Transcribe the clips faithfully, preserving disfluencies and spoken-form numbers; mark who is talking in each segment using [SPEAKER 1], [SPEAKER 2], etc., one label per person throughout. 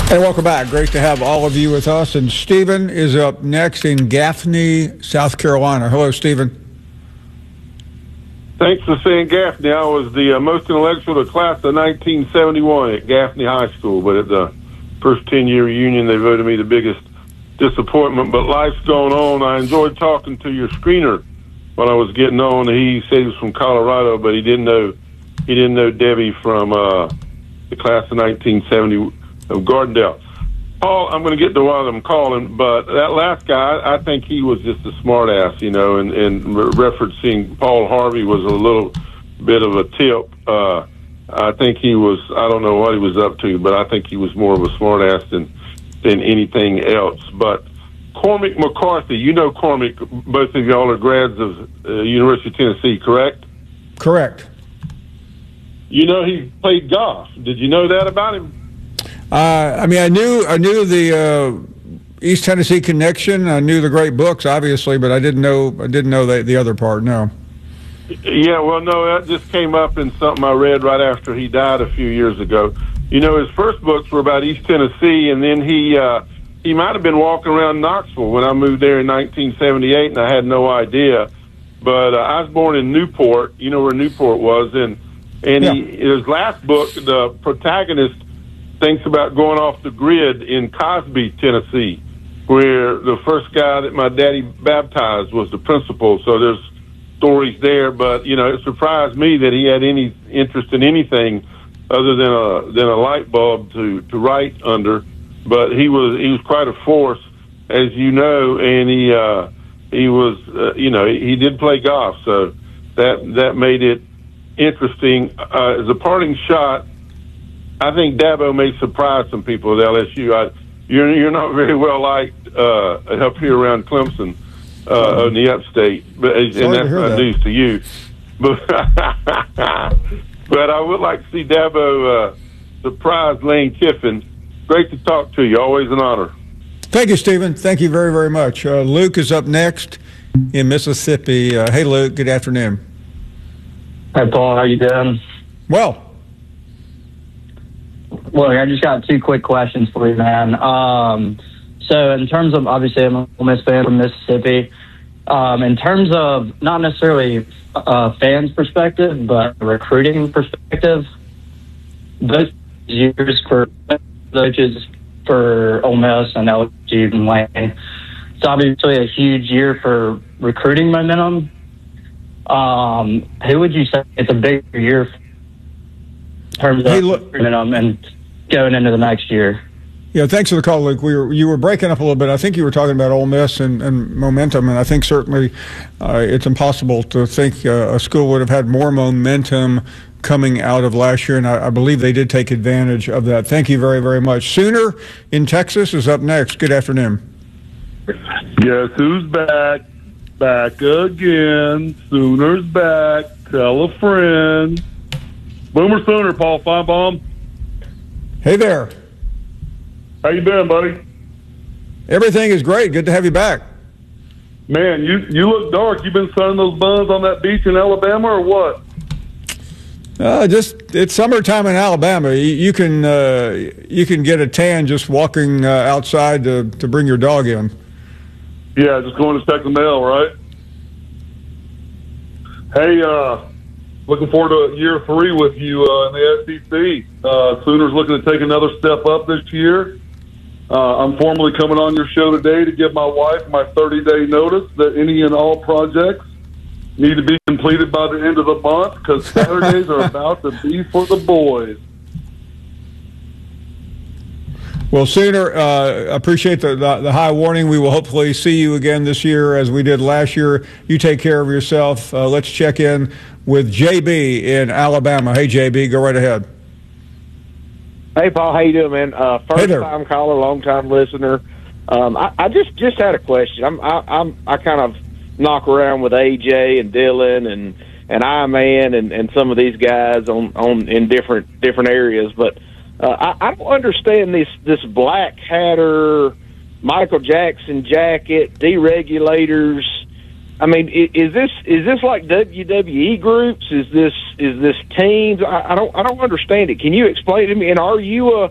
[SPEAKER 1] And welcome back. Great to have all of you with us. And Stephen is up next in Gaffney, South Carolina. Hello, Stephen.
[SPEAKER 2] Thanks for saying Gaffney. I was the uh, most intellectual of the class of nineteen seventy-one at Gaffney High School, but at the first ten-year reunion, they voted me the biggest disappointment. But life's going on. I enjoyed talking to your screener when I was getting on. He said he was from Colorado, but he didn't know he didn't know Debbie from uh, the class of nineteen seventy of Gardendale. Paul, I'm going to get to one of them calling, but that last guy, I think he was just a smart ass, you know, and, and referencing Paul Harvey was a little bit of a tip. Uh, I think he was, I don't know what he was up to, but I think he was more of a smart ass than, than anything else. But Cormac McCarthy, you know Cormac, both of y'all are grads of uh, University of Tennessee, correct?
[SPEAKER 1] Correct.
[SPEAKER 2] You know he played golf. Did you know that about him?
[SPEAKER 1] Uh, I mean, I knew I knew the uh, East Tennessee connection. I knew the great books, obviously, but I didn't know I didn't know the, the other part. No.
[SPEAKER 2] Yeah, well, no, that just came up in something I read right after he died a few years ago. You know, his first books were about East Tennessee, and then he uh, he might have been walking around Knoxville when I moved there in nineteen seventy-eight, and I had no idea. But uh, I was born in Newport. You know where Newport was, and and
[SPEAKER 1] yeah.
[SPEAKER 2] he, his last book, the protagonist thinks about going off the grid in Cosby, Tennessee, where the first guy that my daddy baptized was the principal. So there's stories there, but you know, it surprised me that he had any interest in anything other than a than a light bulb to to write under. But he was he was quite a force, as you know, and he uh, he was uh, you know he did play golf, so that that made it interesting. Uh, as a parting shot, I think Dabo may surprise some people at L S U. I, you're you're not very well liked uh, up here around Clemson, uh, in the upstate, but and that's not that. news to you. But but I would like to see Dabo uh, surprise Lane Kiffin. Great to talk to you. Always an honor.
[SPEAKER 1] Thank you, Stephen. Thank you very very much. Uh, Luke is up next in Mississippi. Uh, hey, Luke. Good afternoon.
[SPEAKER 3] Hi, Paul. How you doing?
[SPEAKER 1] Well.
[SPEAKER 3] Look, I just got two quick questions for you, man. Um, so in terms of, obviously, I'm a Ole Miss fan from Mississippi. Um, in terms of not necessarily a fan's perspective, but a recruiting perspective, those years for coaches for Ole Miss and L S U and Lane, it's obviously a huge year for recruiting momentum. Um, who would you say it's a bigger year for in terms of hey, look, momentum and going into the next year?
[SPEAKER 1] Yeah, thanks for the call, Luke. We were you were breaking up a little bit. I think you were talking about Ole Miss and, and momentum, and I think certainly uh, it's impossible to think uh, a school would have had more momentum coming out of last year, and I, I believe they did take advantage of that. Thank you very, very much. Sooner in Texas is up next. Good afternoon.
[SPEAKER 4] Guess who's back? Back again. Sooner's back. Tell a friend. Boomer Sooner, Paul Feinbaum.
[SPEAKER 1] Hey there.
[SPEAKER 4] How you been, buddy?
[SPEAKER 1] Everything is great. Good to have you back.
[SPEAKER 4] Man, you you look dark. You been sunning those buns on that beach in Alabama or what?
[SPEAKER 1] Uh, just it's summertime in Alabama. You, you can uh, you can get a tan just walking uh, outside to, to bring your dog in.
[SPEAKER 4] Yeah, just going to check the mail, right? Hey, uh, looking forward to year three with you uh, in the S E C. Uh, Sooners looking to take another step up this year. Uh, I'm formally coming on your show today to give my wife my thirty-day notice that any and all projects need to be completed by the end of the month because Saturdays are about to be for the boys.
[SPEAKER 1] Well, Sooner, uh, appreciate the, the the high warning. We will hopefully see you again this year as we did last year. You take care of yourself. Uh, let's check in with J B in Alabama. Hey, J B, go right ahead.
[SPEAKER 5] Hey, Paul, how you doing, man? Uh, first
[SPEAKER 1] hey
[SPEAKER 5] time caller, long time listener. Um, I, I just just had a question. I'm I, I'm I kind of knock around with A J and Dylan and and I-Man and, and some of these guys on, on in different different areas, but uh, I, I don't understand this this Black Hatter, Michael Jackson jacket, deregulators. I mean, is this is this like W W E groups? Is this is this teams? I, I don't I don't understand it. Can you explain to me? And are you a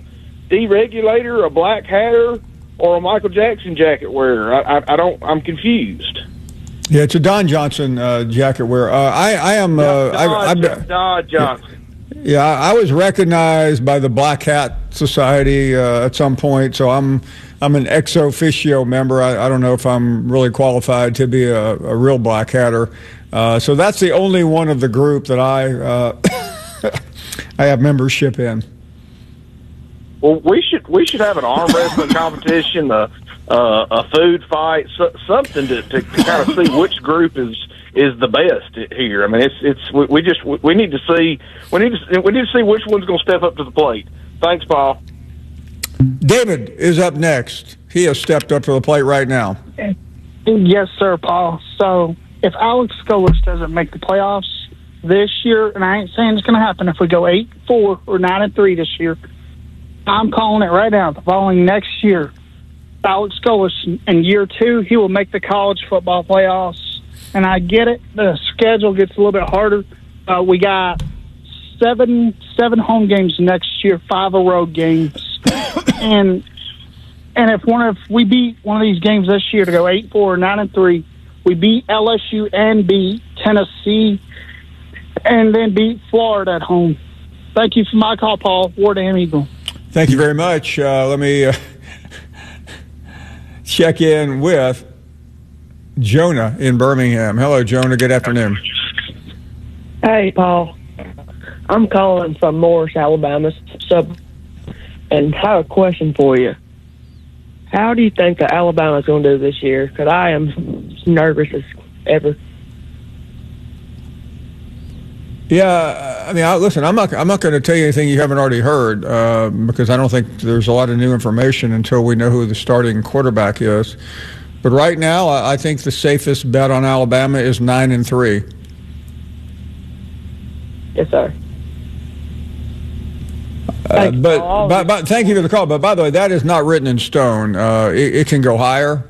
[SPEAKER 5] deregulator, a black hatter, or a Michael Jackson jacket wearer? I, I, I don't. I'm confused.
[SPEAKER 1] Yeah, it's a Don Johnson uh, jacket wearer. Uh, I, I am. Uh,
[SPEAKER 5] Don,
[SPEAKER 1] I,
[SPEAKER 5] Don, Don Johnson.
[SPEAKER 1] Yeah, I was recognized by the Black Hat Society uh, at some point, so I'm I'm an ex officio member. I, I don't know if I'm really qualified to be a, a real Black Hatter. Uh, so that's the only one of the group that I uh, I have membership in.
[SPEAKER 5] Well, we should we should have an arm wrestling competition, a uh, a food fight, so, something to, to kind of see which group is. is the best here. I mean, it's it's we, we just we need to see we need to we need to see which one's going to step up to the plate. Thanks, Paul.
[SPEAKER 1] David is up next. He has stepped up to the plate right now.
[SPEAKER 6] Yes, sir, Paul. So if Alex Scolas doesn't make the playoffs this year, and I ain't saying it's going to happen if we go eight four or nine and three this year, I'm calling it right now. The following next year, Alex Scolas in year two, he will make the college football playoffs. And I get it. The schedule gets a little bit harder. Uh, we got seven seven home games next year, five a road games, and and if one if we beat one of these games this year to go eight four, nine and three, we beat L S U and beat Tennessee, and then beat Florida at home. Thank you for my call, Paul. Wardham Eagle.
[SPEAKER 1] Thank you very much. Uh, let me uh, check in with Jonah in Birmingham. Hello, Jonah. Good afternoon.
[SPEAKER 7] Hey, Paul. I'm calling from Morris, Alabama, sub, and have a question for you. How do you think that Alabama's going to do this year? Because I am nervous as ever.
[SPEAKER 1] Yeah, I mean, I, listen, I'm not. I'm not going to tell you anything you haven't already heard uh, because I don't think there's a lot of new information until we know who the starting quarterback is. But right now, I think the safest bet on Alabama is nine and three.
[SPEAKER 7] Yes, sir.
[SPEAKER 1] Uh, but, but, but thank you for the call. But by the way, that is not written in stone. Uh, it, it can go higher.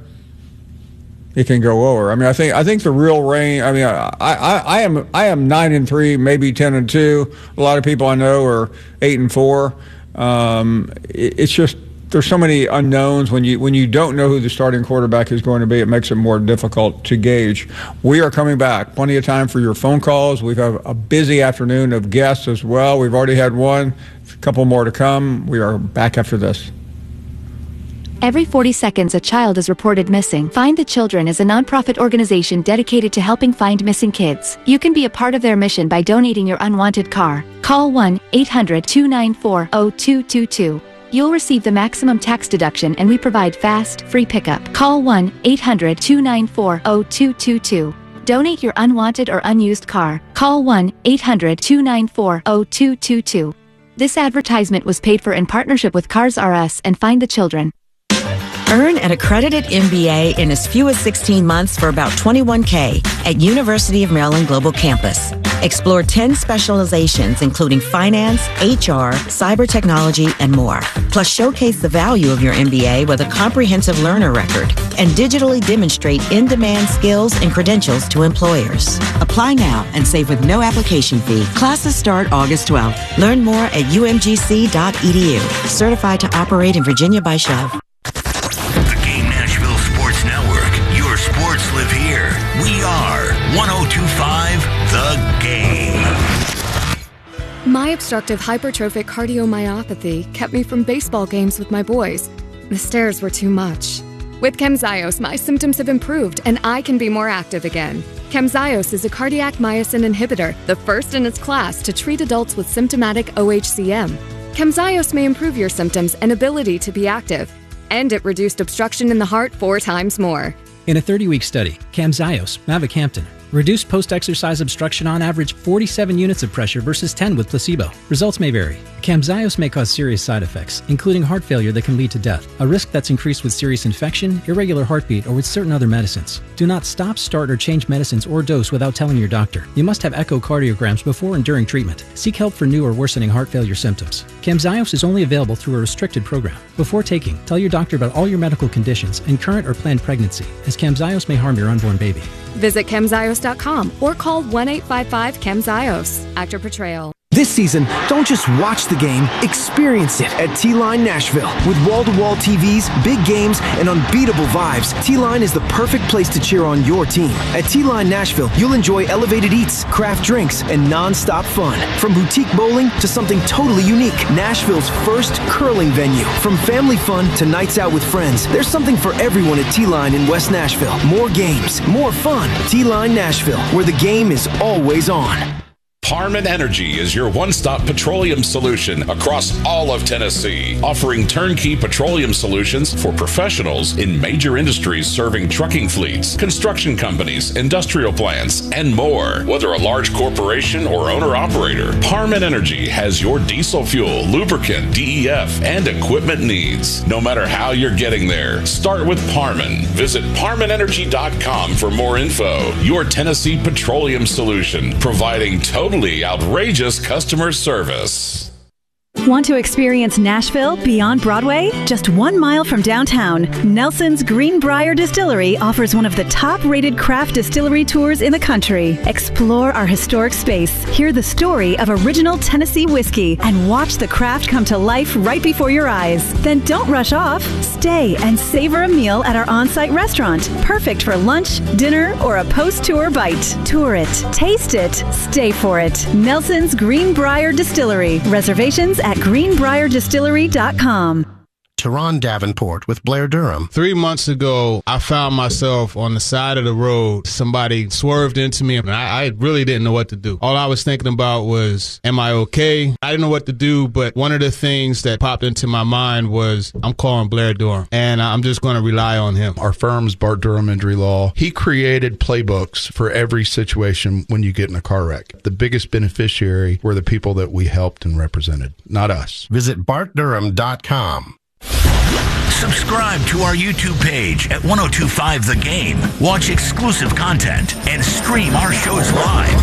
[SPEAKER 1] It can go lower. I mean, I think I think the real range. I mean, I, I, I am I am nine and three, maybe ten and two. A lot of people I know are eight and four. Um, it, it's just. There's so many unknowns when you when you don't know who the starting quarterback is going to be. It makes it more difficult to gauge. We are coming back. Plenty of time for your phone calls. We have a busy afternoon of guests as well. We've already had one. A couple more to come. We are back after this.
[SPEAKER 8] Every forty seconds, a child is reported missing. Find the Children is a nonprofit organization dedicated to helping find missing kids. You can be a part of their mission by donating your unwanted car. Call one eight hundred two nine four zero two two two. You'll receive the maximum tax deduction, and we provide fast, free pickup. Call one eight hundred two nine four zero two two two. Donate your unwanted or unused car. Call one eight hundred two nine four zero two two two. This advertisement was paid for in partnership with Cars R Us and Find the Children.
[SPEAKER 9] Earn an accredited M B A in as few as sixteen months for about twenty-one thousand dollars at University of Maryland Global Campus. Explore ten specializations, including finance, H R, cyber technology, and more. Plus, showcase the value of your M B A with a comprehensive learner record and digitally demonstrate in-demand skills and credentials to employers. Apply now and save with no application fee. Classes start August twelfth. Learn more at u m g c dot e d u. Certified to operate in Virginia by Shove.
[SPEAKER 10] The Game Nashville Sports Network. Your sports live here. We are one oh two point five The Game.
[SPEAKER 11] My obstructive hypertrophic cardiomyopathy kept me from baseball games with my boys. The stairs were too much. With Camzyos, my symptoms have improved and I can be more active again. Camzyos is a cardiac myosin inhibitor, the first in its class to treat adults with symptomatic O H C M. Camzyos may improve your symptoms and ability to be active. And it reduced obstruction in the heart four times more.
[SPEAKER 12] In a thirty-week study, Camzyos, mavacamten, reduced post-exercise obstruction on average forty-seven units of pressure versus ten with placebo. Results may vary. Camzyos may cause serious side effects, including heart failure that can lead to death, a risk that's increased with serious infection, irregular heartbeat, or with certain other medicines. Do not stop, start, or change medicines or dose without telling your doctor. You must have echocardiograms before and during treatment. Seek help for new or worsening heart failure symptoms. Camzyos is only available through a restricted program. Before taking, tell your doctor about all your medical conditions and current or planned pregnancy, as Camzyos may harm your unborn baby.
[SPEAKER 11] Visit camzyos dot com or call one eight five five camzyos after portrayal.
[SPEAKER 13] This season, don't just watch the game, experience it at T-Line Nashville. With wall-to-wall T Vs, big games, and unbeatable vibes, T-Line is the perfect place to cheer on your team. At T-Line Nashville, you'll enjoy elevated eats, craft drinks, and non-stop fun. From boutique bowling to something totally unique, Nashville's first curling venue. From family fun to nights out with friends, there's something for everyone at T-Line in West Nashville. More games, more fun. T-Line Nashville, where the game is always on.
[SPEAKER 14] Parman Energy is your one-stop petroleum solution across all of Tennessee, offering turnkey petroleum solutions for professionals in major industries serving trucking fleets, construction companies, industrial plants, and more. Whether a large corporation or owner-operator, Parman Energy has your diesel fuel, lubricant, D E F, and equipment needs. No matter how you're getting there, start with Parman. Visit Parman Energy dot com for more info. Your Tennessee petroleum solution, providing total outrageous customer service.
[SPEAKER 15] Want to experience Nashville beyond Broadway? Just one mile from downtown, Nelson's Greenbrier Distillery offers one of the top-rated craft distillery tours in the country. Explore our historic space, hear the story of original Tennessee whiskey, and watch the craft come to life right before your eyes. Then don't rush off. Stay and savor a meal at our on-site restaurant, perfect for lunch, dinner, or a post-tour bite. Tour it, taste it, stay for it. Nelson's Greenbrier Distillery. Reservations at greenbrier distillery dot com.
[SPEAKER 16] Teron Davenport with Blair Durham.
[SPEAKER 17] Three months ago, I found myself on the side of the road. Somebody swerved into me, and I, I really didn't know what to do. All I was thinking about was, am I okay? I didn't know what to do, but one of the things that popped into my mind was, I'm calling Blair Durham, and I'm just going to rely on him.
[SPEAKER 18] Our firm's Bart Durham Injury Law. He created playbooks for every situation when you get in a car wreck. The biggest beneficiary were the people that we helped and represented, not us.
[SPEAKER 16] Visit bart durham dot com.
[SPEAKER 10] Subscribe to our YouTube page at ten twenty-five The Game. Watch exclusive content and stream our shows live.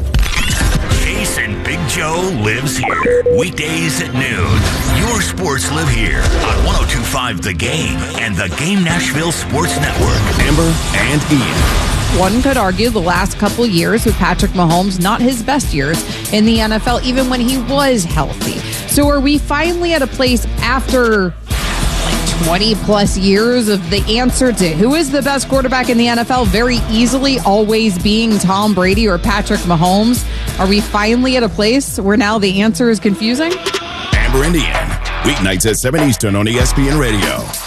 [SPEAKER 10] Jason Big Joe lives here. Weekdays at noon. Your sports live here on ten twenty-five The Game and the Game Nashville Sports Network. Amber and Ian.
[SPEAKER 19] One could argue the last couple years with Patrick Mahomes, not his best years in the N F L, even when he was healthy. So are we finally at a place after like twenty plus years of the answer to who is the best quarterback in the N F L very easily always being Tom Brady or Patrick Mahomes? Are we finally at a place where now the answer is confusing?
[SPEAKER 10] Amber and Ian, weeknights at seven Eastern on E S P N Radio.